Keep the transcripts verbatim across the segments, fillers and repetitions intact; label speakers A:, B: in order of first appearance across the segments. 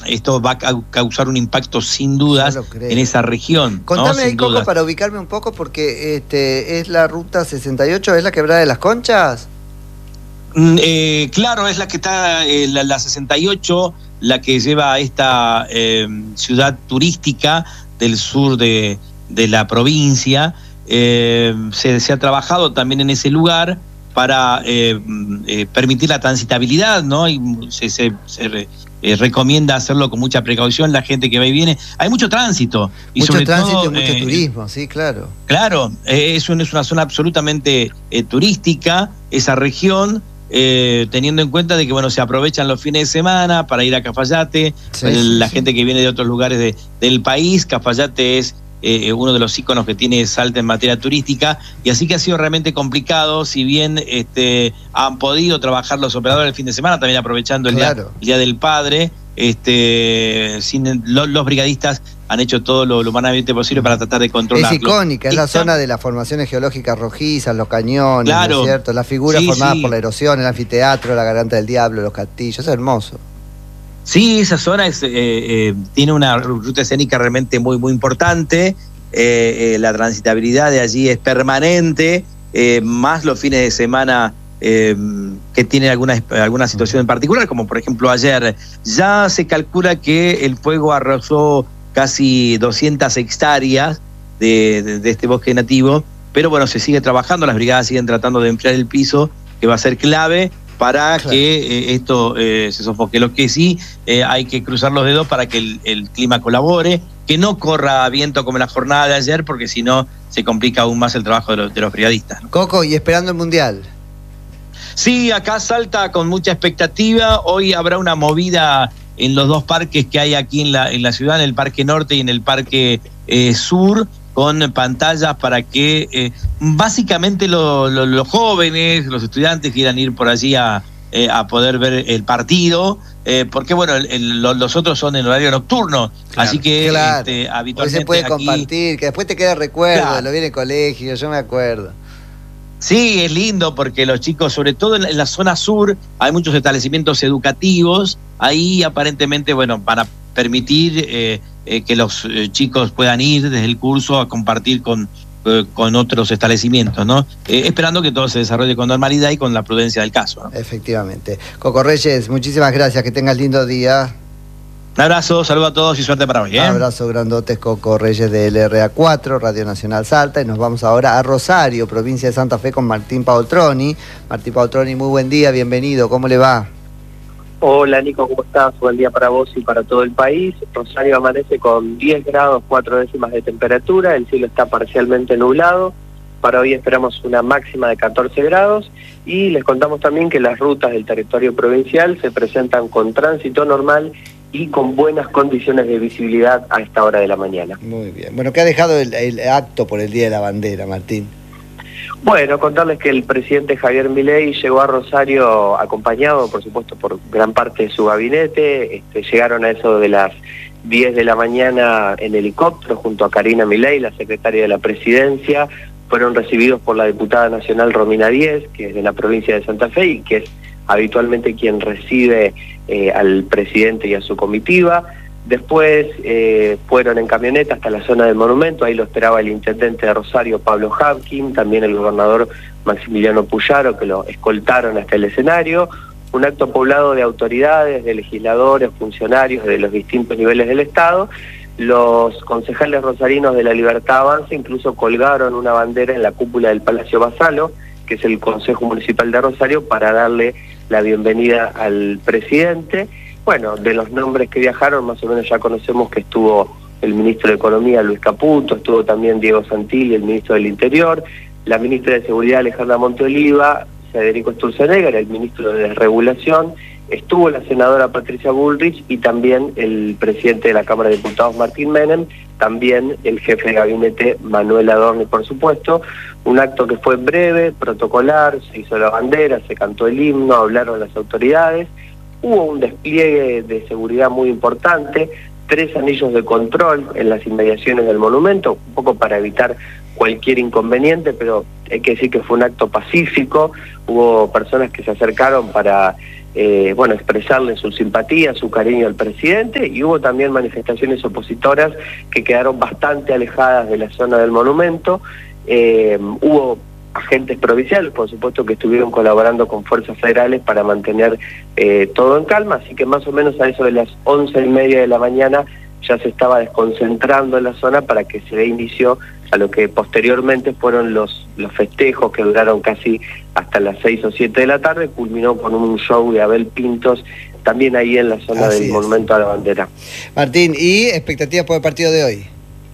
A: esto va a causar un impacto sin dudas en esa región.
B: Contame,
A: ¿no?
B: ahí, Coco, para ubicarme un poco, porque este es la ruta sesenta y ocho, ¿es la Quebrada de las Conchas?
A: Mm, eh, claro, es la que está, eh, la, la sesenta y ocho, la que lleva a esta eh, ciudad turística del sur de, de la provincia. Eh, se, se ha trabajado también en ese lugar para eh, eh, permitir la transitabilidad, ¿no? Y se, se, se re, eh, recomienda hacerlo con mucha precaución la gente que va y viene. Hay mucho tránsito. Y
B: mucho
A: sobre
B: tránsito
A: todo,
B: y mucho
A: eh,
B: turismo, sí, claro.
A: Claro, eh, es, un, es una zona absolutamente eh, turística, esa región, eh, teniendo en cuenta de que, bueno, se aprovechan los fines de semana para ir a Cafayate,
B: sí,
A: el,
B: sí,
A: la
B: sí.
A: gente que viene de otros lugares de, del país. Cafayate es Eh, uno de los íconos que tiene Salta en materia turística, y así que ha sido realmente complicado. Si bien este, han podido trabajar los operadores el fin de semana, también aprovechando el,
B: Claro.
A: día, el día del Padre, este, sin, lo, los brigadistas han hecho todo lo, lo humanamente posible para tratar de controlarlo.
B: Es icónica, es la
A: Esta,
B: zona de las formaciones geológicas rojizas, los cañones,
A: claro,
B: ¿no es cierto? Las figuras
A: sí,
B: formadas
A: sí.
B: por la erosión, el anfiteatro, la garganta del diablo, los castillos, es hermoso.
A: Sí, esa zona es, eh, eh, tiene una ruta escénica realmente muy, muy importante. Eh, eh, la transitabilidad de allí es permanente, eh, más los fines de semana eh, que tienen alguna, alguna situación en particular, como por ejemplo ayer. Ya se calcula que el fuego arrasó casi doscientas hectáreas de, de, de este bosque nativo, pero bueno, se sigue trabajando, las brigadas siguen tratando de enfriar el piso, que va a ser clave para claro. que eh, esto eh, se sofoque. Lo que sí, eh, hay que cruzar los dedos para que el, el clima colabore, que no corra viento como en la jornada de ayer, porque si no se complica aún más el trabajo de los, de los brigadistas, ¿no?
B: Coco, y esperando el Mundial.
A: Sí, acá Salta con mucha expectativa. Hoy habrá una movida en los dos parques que hay aquí en la, en la ciudad, en el Parque Norte y en el Parque eh, Sur, con pantallas para que eh, básicamente lo, lo, los jóvenes, los estudiantes quieran ir por allí a, eh, a poder ver el partido, eh, porque bueno, el, el, los otros son en horario nocturno, claro, así que
B: claro.
A: este, habitualmente
B: hoy se puede
A: aquí,
B: compartir, que después te queda recuerdo,
A: claro.
B: lo viene el colegio, yo me acuerdo.
A: Sí, es lindo porque los chicos, sobre todo en la, en la zona sur, hay muchos establecimientos educativos, ahí aparentemente, bueno, van a permitir eh, eh, que los eh, chicos puedan ir desde el curso a compartir con, eh, con otros establecimientos, ¿no? Eh, esperando que todo se desarrolle con normalidad y con la prudencia del caso, ¿no?
B: Efectivamente. Coco Reyes, muchísimas gracias, que tengas lindo día.
A: Un abrazo, saludo a todos y suerte para hoy, ¿eh?
B: Abrazo grandotes, Coco Reyes de L R A cuatro, Radio Nacional Salta, y nos vamos ahora a Rosario, provincia de Santa Fe, con Martín Paoltroni. Martín Paoltroni, muy buen día, bienvenido, ¿cómo le va?
C: Hola Nico, ¿cómo estás? Buen día para vos y para todo el país. Rosario amanece con diez grados, cuatro décimas de temperatura, el cielo está parcialmente nublado. Para hoy esperamos una máxima de catorce grados y les contamos también que las rutas del territorio provincial se presentan con tránsito normal y con buenas condiciones de visibilidad a esta hora de la mañana.
B: Muy bien. Bueno, ¿qué ha dejado el, el acto por el Día de la Bandera, Martín?
C: Bueno, contarles que el presidente Javier Milei llegó a Rosario acompañado, por supuesto, por gran parte de su gabinete. Este, llegaron a eso de las diez de la mañana en helicóptero junto a Karina Milei, la secretaria de la Presidencia. Fueron recibidos por la diputada nacional Romina Díez, que es de la provincia de Santa Fe y que es habitualmente quien recibe eh, al presidente y a su comitiva. Después eh, fueron en camioneta hasta la zona del monumento, ahí lo esperaba el intendente de Rosario, Pablo Hapkin, también el gobernador Maximiliano Puyaro, que lo escoltaron hasta el escenario. Un acto poblado de autoridades, de legisladores, funcionarios de los distintos niveles del Estado. Los concejales rosarinos de La Libertad Avanza incluso colgaron una bandera en la cúpula del Palacio Basalo, que es el Consejo Municipal de Rosario, para darle la bienvenida al presidente. Bueno, de los nombres que viajaron, más o menos ya conocemos que estuvo el ministro de Economía, Luis Caputo, estuvo también Diego Santilli, el ministro del Interior, la ministra de Seguridad, Alejandra Monteoliva, Federico Sturzenegger, el ministro de Desregulación, estuvo la senadora Patricia Bullrich y también el presidente de la Cámara de Diputados, Martín Menem, también el jefe de gabinete, Manuel Adorni, por supuesto. Un acto que fue breve, protocolar, se hizo la bandera, se cantó el himno, hablaron las autoridades. Hubo un despliegue de seguridad muy importante, tres anillos de control en las inmediaciones del monumento, un poco para evitar cualquier inconveniente, pero hay que decir que fue un acto pacífico. Hubo personas que se acercaron para eh, bueno, expresarle su simpatía, su cariño al presidente, y hubo también manifestaciones opositoras que quedaron bastante alejadas de la zona del monumento. Eh, hubo agentes provinciales, por supuesto, que estuvieron colaborando con fuerzas federales para mantener eh, todo en calma, así que más o menos a eso de las once y media de la mañana ya se estaba desconcentrando en la zona para que se dé inicio a lo que posteriormente fueron los, los festejos que duraron casi hasta las seis o siete de la tarde, culminó con un show de Abel Pintos, también ahí en la zona Así del es. Monumento a la Bandera.
B: Martín, ¿y expectativas por el partido de hoy?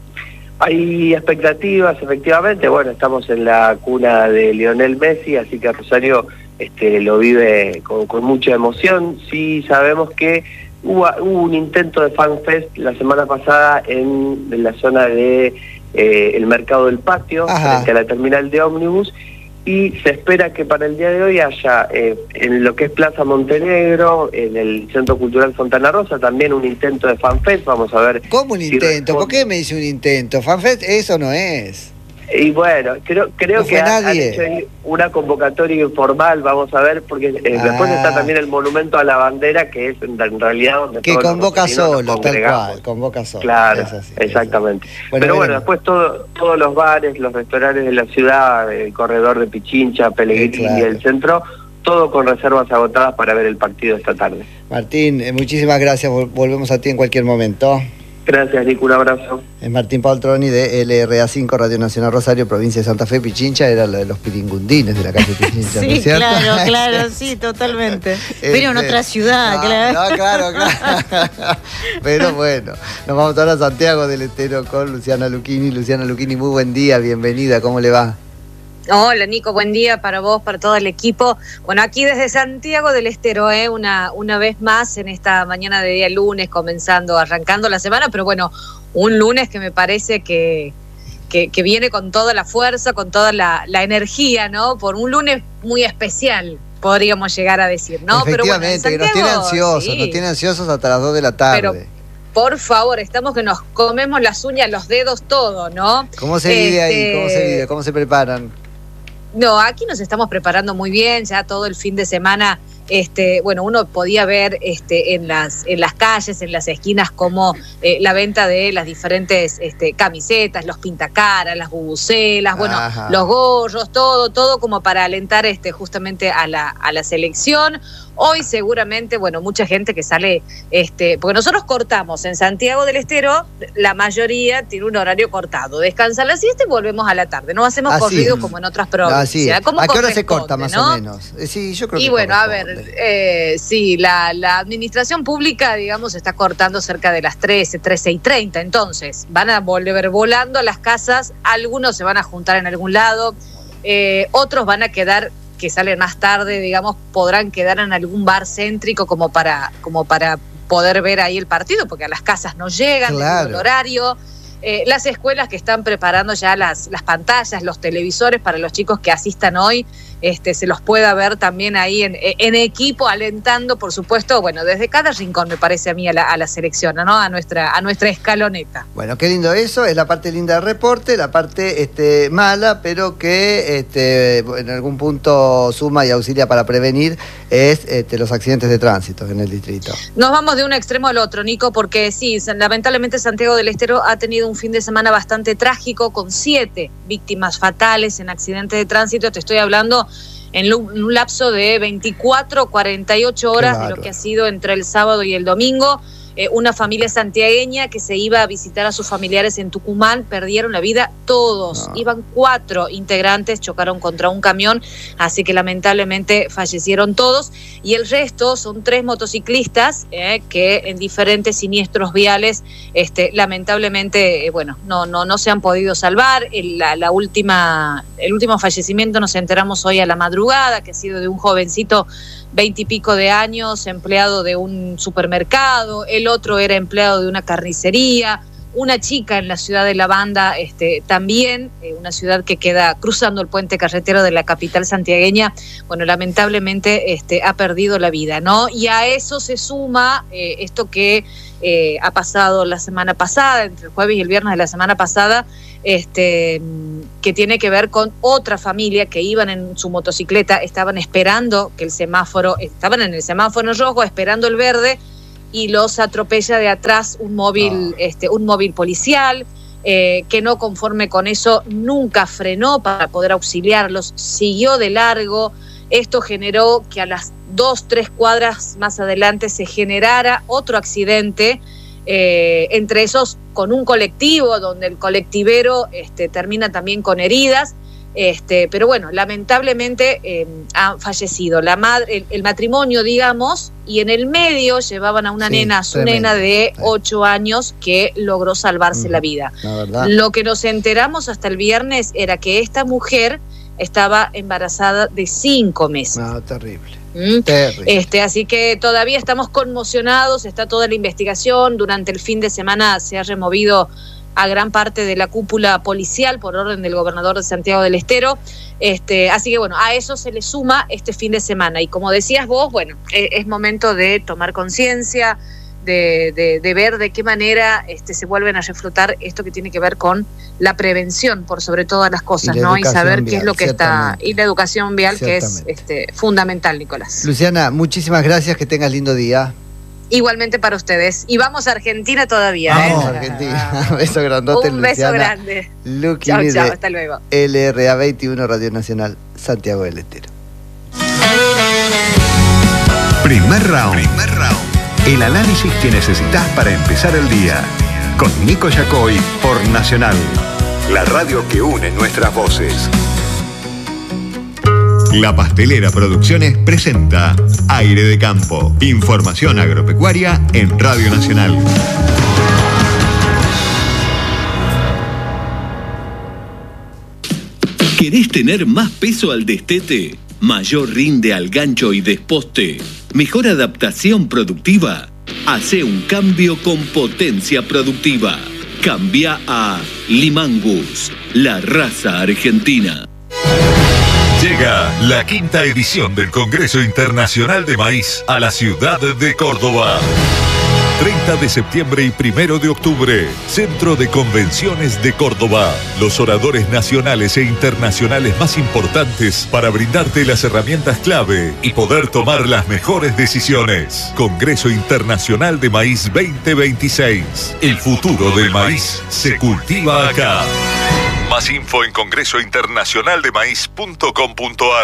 C: Hay expectativas, efectivamente. Bueno, estamos en la cuna de Lionel Messi, así que Rosario este, lo vive con, con mucha emoción. Sí sabemos que hubo, hubo un intento de FanFest la semana pasada en, en la zona de eh, el Mercado del Patio, Ajá. frente a la terminal de ómnibus, y se espera que para el día de hoy haya eh, en lo que es Plaza Montenegro, en el Centro Cultural Fontana Rosa, también un intento de FanFest. Vamos a ver.
B: ¿Cómo un
C: si
B: intento?
C: responde.
B: ¿Por qué me dice un intento? FanFest eso no es.
C: Y bueno, creo creo
B: no
C: que han, han hecho una convocatoria informal, vamos a ver, porque eh, ah. después está también el Monumento a la Bandera, que es en, en realidad donde
B: que convoca solo, tal cual, convoca solo.
C: Claro, es así, exactamente. Es así. Bueno, Pero bueno, bueno después todo, todos los bares, los restaurantes de la ciudad, el corredor de Pichincha, Pellegrini, claro. y el centro, todo con reservas agotadas para ver el partido esta tarde.
B: Martín, eh, muchísimas gracias, volvemos a ti en cualquier momento.
C: Gracias, Nico, un abrazo.
B: Es Martín Paoltroni de L R A cinco, Radio Nacional Rosario, provincia de Santa Fe. Pichincha era la de los piringundines de la calle Pichincha,
D: sí,
B: ¿no es cierto?
D: claro, claro, sí, totalmente. Pero en otra ciudad,
B: no,
D: claro.
B: No, claro, claro. Pero bueno, nos vamos ahora a Santiago del Estero con Luciana Lucchini. Luciana Lucchini, muy buen día, bienvenida, ¿cómo le va?
D: Hola Nico, buen día para vos, para todo el equipo. Bueno, aquí desde Santiago del Estero, ¿eh? una, una vez más en esta mañana de día lunes, comenzando, arrancando la semana, pero bueno, un lunes que me parece que, que, que viene con toda la fuerza, con toda la, la energía, ¿no? Por un lunes muy especial, podríamos llegar a decir, ¿no?
B: Efectivamente, pero bueno, Santiago, que nos tiene ansiosos, sí. nos tiene ansiosos hasta las dos de la tarde. Pero,
D: por favor, estamos que nos comemos las uñas, los dedos, todo, ¿no?
B: ¿Cómo se vive este... ahí? ¿Cómo se vive? ¿Cómo se preparan?
D: No, aquí nos estamos preparando muy bien, ya todo el fin de semana, este, bueno, uno podía ver este, en las en las calles, en las esquinas, como eh, la venta de las diferentes este, camisetas, los pintacaras, las bubucelas, bueno, Ajá. los gorros, todo, todo como para alentar este, justamente a la, a la selección. Hoy seguramente, bueno, mucha gente que sale, este, porque nosotros cortamos en Santiago del Estero, la mayoría tiene un horario cortado, descansa a las siesta y volvemos a la tarde, no hacemos Así corrido es. como en otras provincias.
B: ¿A qué hora se corta más ¿no? o menos? Sí, yo creo
D: y
B: que
D: bueno, a ver, eh, sí, la, la administración pública, digamos, está cortando cerca de las trece, trece y treinta, entonces van a volver volando a las casas, algunos se van a juntar en algún lado, eh, otros van a quedar que salen más tarde, digamos, podrán quedar en algún bar céntrico como para, como para poder ver ahí el partido, porque a las casas no llegan, claro. el horario. Eh, las escuelas que están preparando ya las, las pantallas, los televisores para los chicos que asistan hoy, este, se los pueda ver también ahí en, en equipo, alentando, por supuesto, bueno, desde cada rincón, me parece a mí, a la, a la selección, ¿no? A nuestra, a nuestra escaloneta.
B: Bueno, qué lindo eso, es la parte linda del reporte, la parte este, mala, pero que este, en algún punto suma y auxilia para prevenir, es este, los accidentes de tránsito en el distrito.
D: Nos vamos de un extremo al otro, Nico, porque sí, lamentablemente Santiago del Estero ha tenido un fin de semana bastante trágico, con siete víctimas fatales en accidentes de tránsito. Te estoy hablando en un lapso de veinticuatro, cuarenta y ocho horas de lo que ha sido entre el sábado y el domingo. Eh, una familia santiagueña que se iba a visitar a sus familiares en Tucumán, perdieron la vida todos. No. Iban cuatro integrantes, chocaron contra un camión, así que lamentablemente fallecieron todos. Y el resto son tres motociclistas eh, que en diferentes siniestros viales, este, lamentablemente, eh, bueno, no, no, no se han podido salvar. El, la, la última, el último fallecimiento nos enteramos hoy a la madrugada, que ha sido de un jovencito veintipico de años, empleado de un supermercado, el otro era empleado de una carnicería, una chica en la ciudad de La Banda, este, también, eh, una ciudad que queda cruzando el puente carretero de la capital santiagueña, bueno, lamentablemente este, ha perdido la vida, ¿no? Y a eso se suma eh, esto que eh, ha pasado la semana pasada, entre el jueves y el viernes de la semana pasada, este, que tiene que ver con otra familia que iban en su motocicleta, estaban esperando que el semáforo, estaban en el semáforo rojo esperando el verde y los atropella de atrás un móvil, oh. este, un móvil policial. Eh, que no conforme con eso nunca frenó para poder auxiliarlos, siguió de largo. Esto generó que a las dos, tres cuadras más adelante se generara otro accidente, eh, entre esos con un colectivo, donde el colectivero este, termina también con heridas. Este, pero bueno, lamentablemente eh, ha fallecido la madre, el, el matrimonio, digamos, y en el medio llevaban a una sí, nena, a su tremendo. nena de ocho años que logró salvarse mm, la vida. La Lo que nos enteramos hasta el viernes era que esta mujer estaba embarazada de cinco meses.
B: No, terrible.
D: ¿Mm? terrible. Este, así que todavía estamos conmocionados, está toda la investigación. Durante el fin de semana se ha removido a gran parte de la cúpula policial por orden del gobernador de Santiago del Estero. Este, así que bueno, a eso se le suma este fin de semana. Y como decías vos, bueno, es, es momento de tomar conciencia, de, de, de ver de qué manera este, se vuelven a reflotar esto que tiene que ver con la prevención, por sobre todas las cosas, y ¿no? Y saber vial, qué es lo que está, y la educación vial, que es este, fundamental, Nicolás.
B: Luciana, muchísimas gracias, que tengas lindo día.
D: Igualmente para ustedes. Y vamos a Argentina todavía.
B: Vamos
D: ¿eh?
B: a Argentina. Un beso grandote,
D: Un
B: Luciana.
D: beso grande.
B: Luquini,
D: chao, chao, hasta luego.
B: L R A veintiuno, Radio Nacional, Santiago del Estero.
E: Primer round. Primer round. El análisis que necesitas para empezar el día. Con Nico Yacoy por Nacional. La radio que une nuestras voces. La Pastelera Producciones presenta Aire de Campo. Información agropecuaria en Radio Nacional.
F: ¿Querés tener más peso al destete? ¿Mayor rinde al gancho y desposte? ¿Mejor adaptación productiva? Hacé un cambio con potencia productiva. Cambia a Limangus, la raza argentina.
G: Llega la quinta edición del Congreso Internacional de Maíz a la ciudad de Córdoba. treinta de septiembre y primero de octubre, Centro de Convenciones de Córdoba. Los oradores nacionales e internacionales más importantes para brindarte las herramientas clave y poder tomar las mejores decisiones. Congreso Internacional de Maíz veinte veintiséis. El futuro del maíz se cultiva acá. Más info en congreso internacional de maíz punto com punto ar.